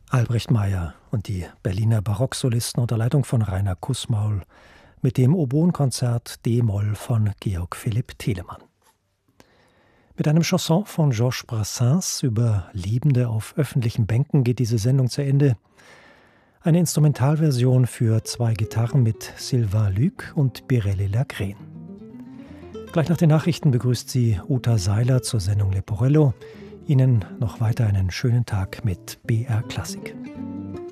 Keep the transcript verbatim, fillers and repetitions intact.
Albrecht Meyer und die Berliner Barocksolisten unter Leitung von Rainer Kussmaul mit dem Oboenkonzert D-Moll von Georg Philipp Telemann. Mit einem Chanson von Georges Brassens über Liebende auf öffentlichen Bänken geht diese Sendung zu Ende. Eine Instrumentalversion für zwei Gitarren mit Sylvain Luc und Birelli Lacrène. Gleich nach den Nachrichten begrüßt sie Uta Seiler zur Sendung Leporello. Ihnen noch weiter einen schönen Tag mit B R Klassik.